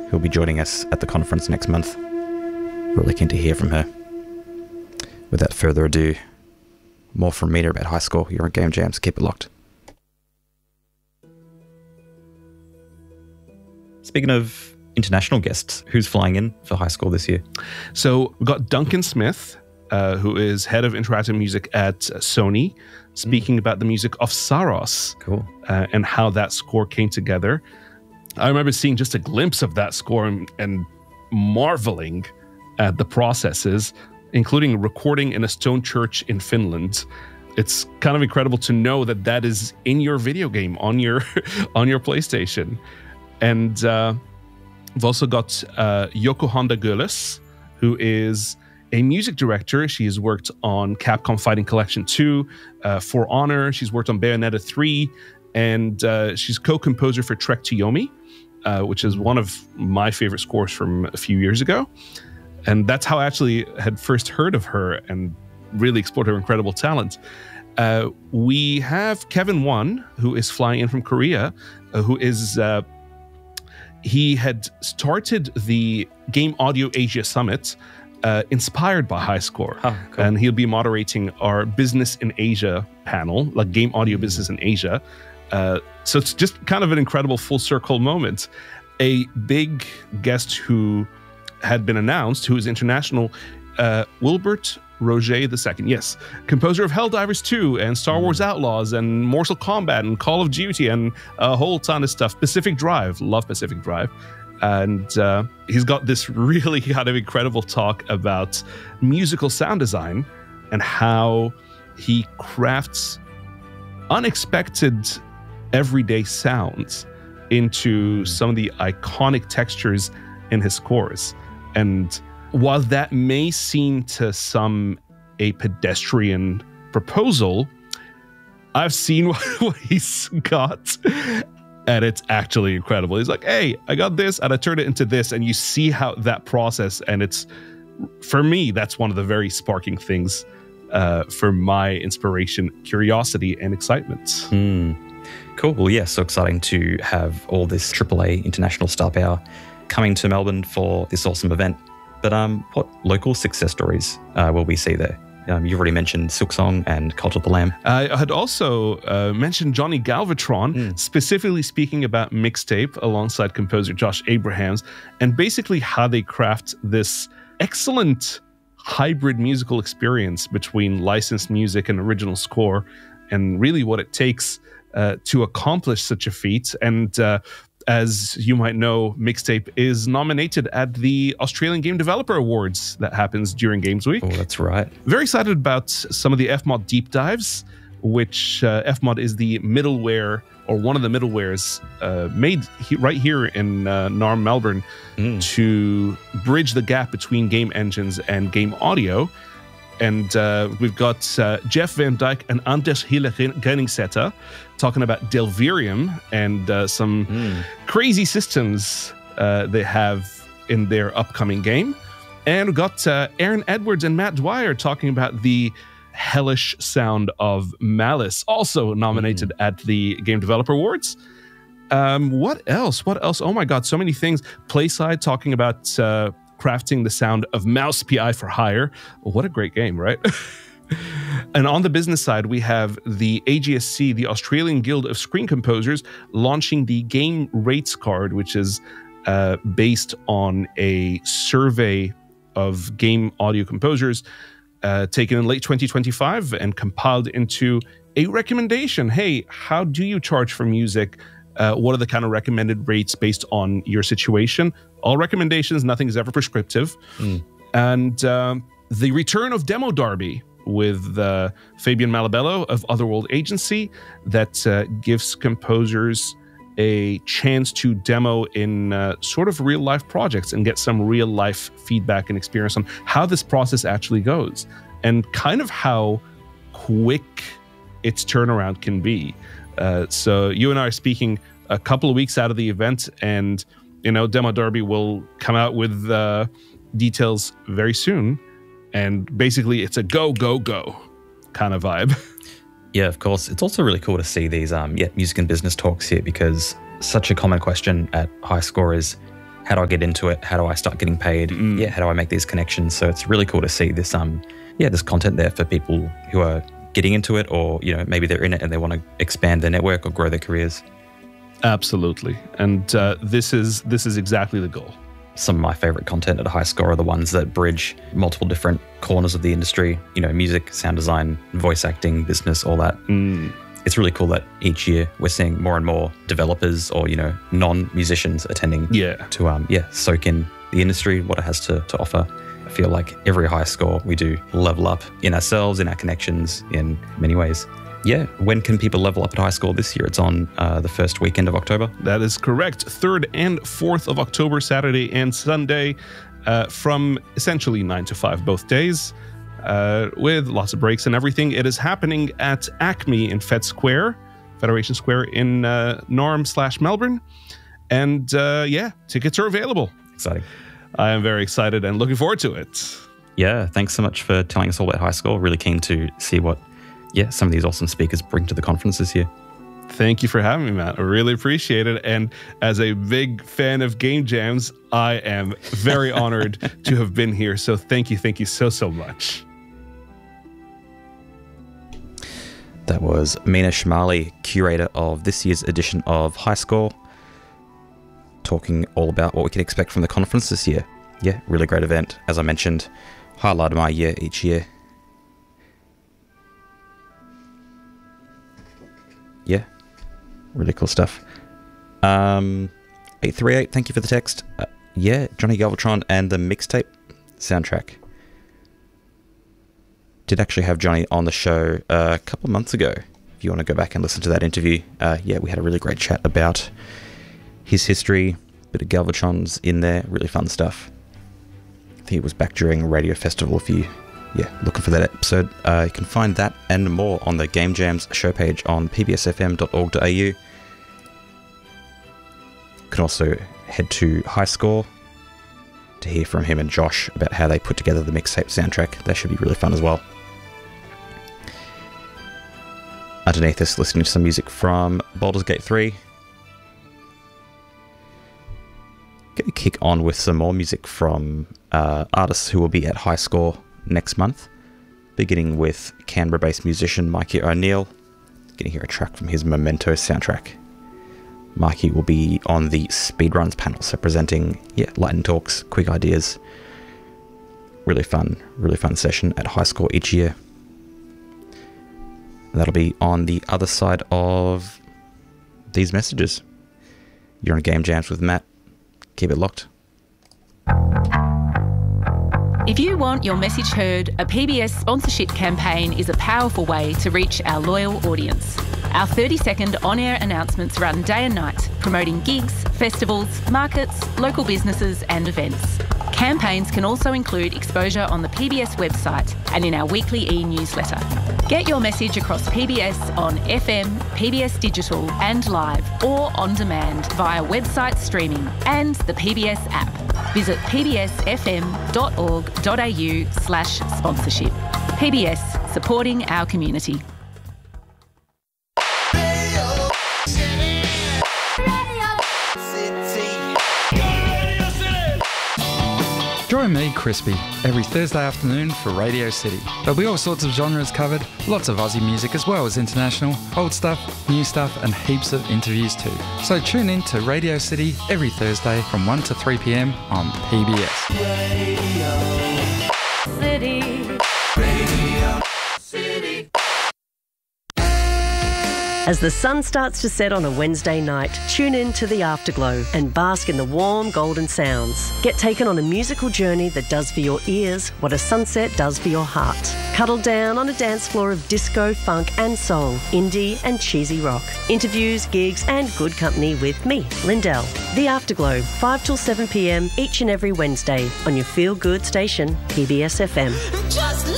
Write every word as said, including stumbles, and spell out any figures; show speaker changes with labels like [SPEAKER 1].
[SPEAKER 1] who'll be joining us at the conference next month. Really keen to hear from her. Without further ado, more from Mita about high score. You're on Game Jams. Keep it locked. Speaking of international guests, who's flying in for high score this year?
[SPEAKER 2] So we've got Duncan Smith, uh, who is head of interactive music at Sony, speaking mm. about the music of Saros.
[SPEAKER 1] Cool.
[SPEAKER 2] Uh, and how that score came together. I remember seeing just a glimpse of that score and, and marveling at the processes, including recording in a stone church in Finland. It's kind of incredible to know that that is in your video game on your on your PlayStation. And uh, we've also got uh, Yoko Honda Gullis, who is a music director. She has worked on Capcom Fighting Collection two, uh, For Honor. She's worked on Bayonetta three, and uh, she's co-composer for Trek to Yomi, uh, which is one of my favorite scores from a few years ago. And that's how I actually had first heard of her and really explored her incredible talent. Uh, we have Kevin Won, who is flying in from Korea, uh, who is... Uh, He had started the Game Audio Asia Summit uh, inspired by High Score.
[SPEAKER 1] Oh, cool.
[SPEAKER 2] And he'll be moderating our Business in Asia panel, like Game Audio Business in Asia. Uh, so it's just kind of an incredible full circle moment. A big guest who had been announced, who is international, uh, Wilbert Roger the Second, yes, composer of Helldivers two and Star Wars Outlaws and Mortal Kombat and Call of Duty and a whole ton of stuff. Pacific Drive, love Pacific Drive. And uh, he's got this really kind of incredible talk about musical sound design and how he crafts unexpected everyday sounds into some of the iconic textures in his scores. And while that may seem to some a pedestrian proposal, I've seen what he's got, and it's actually incredible. He's like, hey, I got this, and I turned it into this, and you see how that process, and it's, for me, that's one of the very sparking things uh, for my inspiration, curiosity, and excitement.
[SPEAKER 1] Mm. Cool. Well, yeah, so exciting to have all this triple A international star power coming to Melbourne for this awesome event. But um, what local success stories uh, will we see there? Um, you've already mentioned Silksong and Cult of the Lamb.
[SPEAKER 2] I had also uh, mentioned Johnny Galvatron, mm. specifically speaking about Mixtape alongside composer Josh Abrahams, and basically how they craft this excellent hybrid musical experience between licensed music and original score, and really what it takes uh, to accomplish such a feat. And uh, as you might know, Mixtape is nominated at the Australian Game Developer Awards that happens during Games Week.
[SPEAKER 1] Oh, that's right.
[SPEAKER 2] Very excited about some of the F MOD deep dives, which uh, F MOD is the middleware, or one of the middlewares uh, made he right here in uh, N A R M Melbourne mm. to bridge the gap between game engines and game audio. And uh, we've got uh, Jeff Van Dyke and Anders Hille Gunningsetter talking about Delvirium and uh, some mm. crazy systems uh, they have in their upcoming game. And we've got uh, Aaron Edwards and Matt Dwyer talking about the hellish sound of Malice, also nominated mm. at the Game Developer Awards. Um, what else? What else? Oh my God, so many things. Playside talking about uh, crafting the sound of Mouse P I for Hire. What a great game, right? And on the business side, we have the A G S C, the Australian Guild of Screen Composers, launching the Game Rates card, which is uh, based on a survey of game audio composers uh, taken in late twenty twenty-five and compiled into a recommendation. Hey, how do you charge for music? Uh, what are the kind of recommended rates based on your situation? All recommendations, nothing is ever prescriptive. Mm. And uh, the return of Demo Derby with uh, Fabian Malabello of Otherworld Agency that uh, gives composers a chance to demo in uh, sort of real life projects and get some real life feedback and experience on how this process actually goes and kind of how quick its turnaround can be. Uh, so you and I are speaking a couple of weeks out of the event, and you know, Demo Derby will come out with uh, details very soon. And basically, it's a go, go, go kind of vibe.
[SPEAKER 1] Yeah, of course. It's also really cool to see these um, yeah, music and business talks here, because such a common question at High Score is, how do I get into it? How do I start getting paid? Mm. Yeah, how do I make these connections? So it's really cool to see this, um, yeah, this content there for people who are getting into it, or, you know, maybe they're in it and they want to expand their network or grow their careers.
[SPEAKER 2] Absolutely. And uh, this is this is exactly the goal.
[SPEAKER 1] Some of my favorite content at High Score are the ones that bridge multiple different corners of the industry, you know, music, sound design, voice acting, business, all that.
[SPEAKER 2] Mm.
[SPEAKER 1] It's really cool that each year we're seeing more and more developers or, you know, non-musicians attending
[SPEAKER 2] yeah.
[SPEAKER 1] to, um, yeah, soak in the industry, what it has to, to offer. I feel like every High Score we do level up in ourselves, in our connections, in many ways. Yeah, when can people level up at High Score this year? It's on uh, the first weekend of October.
[SPEAKER 2] That is correct. third and fourth of October, Saturday and Sunday, uh, from essentially nine to five both days, uh, with lots of breaks and everything. It is happening at Acme in Fed Square, Federation Square in uh, Norm slash Melbourne. And uh, yeah, tickets are available.
[SPEAKER 1] Exciting.
[SPEAKER 2] I am very excited and looking forward to it.
[SPEAKER 1] Yeah, thanks so much for telling us all about High Score. Really keen to see what, yeah, some of these awesome speakers bring to the conference this year.
[SPEAKER 2] Thank you for having me, Matt. I really appreciate it. And as a big fan of Game Jams, I am very honored to have been here. So thank you, thank you so, so much.
[SPEAKER 1] That was Mina Shamali, curator of this year's edition of High Score, talking all about what we can expect from the conference this year. Yeah, really great event. As I mentioned, highlight of my year each year. Yeah, really cool stuff. Um, eight three eight, thank you for the text. Uh, yeah, Johnny Galvatron and the mixtape soundtrack. Did actually have Johnny on the show uh, a couple of months ago. If you want to go back and listen to that interview, uh, yeah, we had a really great chat about his history, bit of Galvatron's in there, really fun stuff. I think it was back during Radio Festival. If you, yeah, looking for that episode, uh, you can find that and more on the Game Jams show page on p b s f m dot org dot a u. You can also head to High Score to hear from him and Josh about how they put together the mixtape soundtrack. That should be really fun as well. Underneath us, listening to some music from Baldur's Gate three. Gonna kick on with some more music from uh, artists who will be at High Score next month, beginning with Canberra-based musician Mikey O'Neill. Gonna hear a track from his Memento soundtrack. Mikey will be on the Speedruns panel, so presenting, yeah, lightning talks, quick ideas. Really fun, really fun session at High Score each year. And that'll be on the other side of these messages. You're on Game Jams with Matt. Keep it locked.
[SPEAKER 3] If you want your message heard, a P B S sponsorship campaign is a powerful way to reach our loyal audience. Our thirty second on-air announcements run day and night, promoting gigs, festivals, markets, local businesses and events. Campaigns can also include exposure on the P B S website and in our weekly e-newsletter. Get your message across P B S on F M, P B S Digital and live, or on demand via website streaming and the P B S app. Visit p b s f m dot org dot a u slash sponsorship. P B S, supporting our community.
[SPEAKER 4] Join me, Crispy, every Thursday afternoon for Radio City. There'll be all sorts of genres covered, lots of Aussie music as well as international, old stuff, new stuff and heaps of interviews too. So tune in to Radio City every Thursday from one to three p m on P B S. Radio City. Radio
[SPEAKER 5] City. As the sun starts to set on a Wednesday night, tune in to The Afterglow and bask in the warm golden sounds. Get taken on a musical journey that does for your ears what a sunset does for your heart. Cuddle down on a dance floor of disco, funk and soul, indie and cheesy rock. Interviews, gigs and good company with me, Lindell. The Afterglow, five till seven p m each and every Wednesday on your feel-good station, P B S F M.